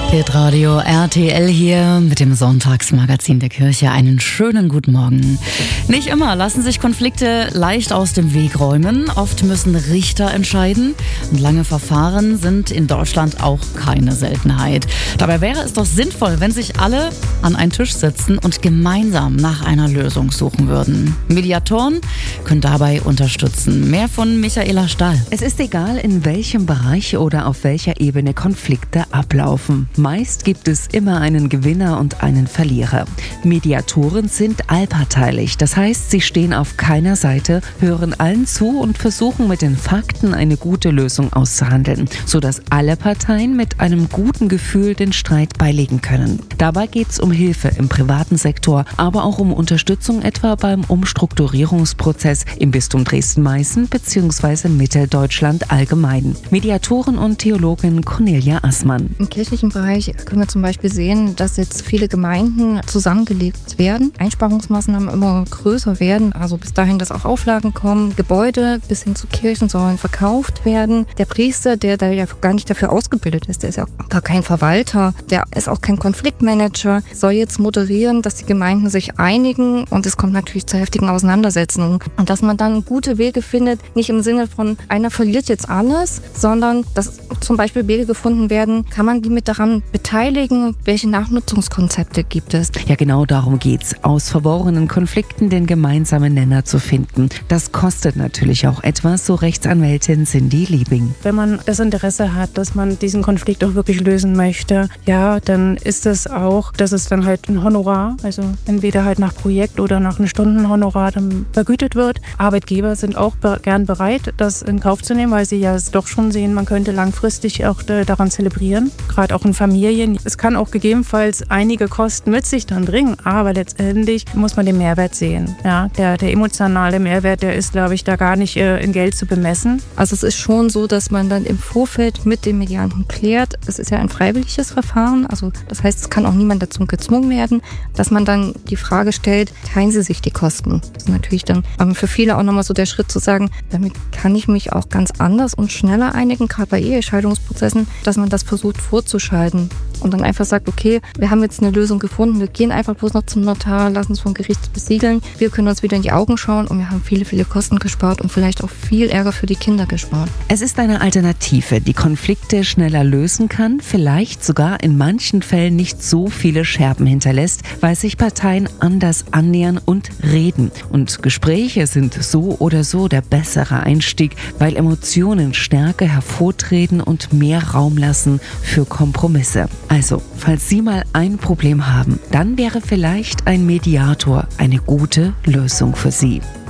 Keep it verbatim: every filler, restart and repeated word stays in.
Hitradio R T L hier mit dem Sonntagsmagazin der Kirche. Einen schönen guten Morgen. Nicht immer lassen sich Konflikte leicht aus dem Weg räumen. Oft müssen Richter entscheiden. Und lange Verfahren sind in Deutschland auch keine Seltenheit. Dabei wäre es doch sinnvoll, wenn sich alle an einen Tisch setzen und gemeinsam nach einer Lösung suchen würden. Mediatoren können dabei unterstützen. Mehr von Michaela Stahl. Es ist egal, in welchem Bereich oder auf welcher Ebene Konflikte ablaufen. Meist gibt es immer einen Gewinner und einen Verlierer. Mediatoren sind allparteilich, das heißt, sie stehen auf keiner Seite, hören allen zu und versuchen mit den Fakten eine gute Lösung auszuhandeln, sodass alle Parteien mit einem guten Gefühl den Streit beilegen können. Dabei geht es um Hilfe im privaten Sektor, aber auch um Unterstützung etwa beim Umstrukturierungsprozess im Bistum Dresden-Meißen bzw. Mitteldeutschland allgemein. Mediatorin und Theologin Cornelia Assmann. Im kirchlichen Bereich können wir zum Beispiel sehen, dass jetzt viele Gemeinden zusammengelegt werden, Einsparungsmaßnahmen immer größer werden, also bis dahin, dass auch Auflagen kommen, Gebäude bis hin zu Kirchen sollen verkauft werden. Der Priester, der da ja gar nicht dafür ausgebildet ist, der ist ja gar kein Verwalter, der ist auch kein Konfliktmanager, soll jetzt moderieren, dass die Gemeinden sich einigen und es kommt natürlich zu heftigen Auseinandersetzungen. Und dass man dann gute Wege findet, nicht im Sinne von einer verliert jetzt alles, sondern dass zum Beispiel Wege gefunden werden, kann man die mit daran beteiligen, welche Nachnutzungskonzepte gibt es. Ja, genau darum geht's, aus verworrenen Konflikten den gemeinsamen Nenner zu finden. Das kostet natürlich auch etwas, so Rechtsanwältin Cindy Liebing. Wenn man das Interesse hat, dass man diesen Konflikt auch wirklich lösen möchte, ja, dann ist es auch, dass es dann halt ein Honorar, also entweder halt nach Projekt oder nach einem Stundenhonorar dann vergütet wird. Arbeitgeber sind auch be- gern bereit, das in Kauf zu nehmen, weil sie ja doch schon sehen, man könnte langfristig auch äh, daran zelebrieren, gerade auch in Familien. Es kann auch gegebenenfalls einige Kosten mit sich dann bringen, aber letztendlich muss man den Mehrwert sehen. Ja, der, der emotionale Mehrwert, der ist, glaube ich, da gar nicht äh, in Geld zu bemessen. Also es ist schon so, dass man dann im Vorfeld mit dem Medianten klärt. Es ist ja ein freiwilliges Verfahren, also das heißt, es kann auch niemand dazu gezwungen werden, dass man dann die Frage stellt, teilen Sie sich die Kosten? Das ist natürlich dann ähm, für viele auch nochmal so der Schritt zu sagen, damit kann ich mich auch ganz anders und schneller einigen, gerade bei Ehescheidungsprozessen, dass man das versucht vorzuschalten. Und dann einfach sagt, okay, wir haben jetzt eine Lösung gefunden, wir gehen einfach bloß noch zum Notar, lassen es vom Gericht besiegeln, wir können uns wieder in die Augen schauen und wir haben viele, viele Kosten gespart und vielleicht auch viel Ärger für die Kinder gespart. Es ist eine Alternative, die Konflikte schneller lösen kann, vielleicht sogar in manchen Fällen nicht so viele Scherben hinterlässt, weil sich Parteien anders annähern und reden. Und Gespräche sind so oder so der bessere Einstieg, weil Emotionen stärker hervortreten und mehr Raum lassen für Kompromisse. Also, falls Sie mal ein Problem haben, dann wäre vielleicht ein Mediator eine gute Lösung für Sie.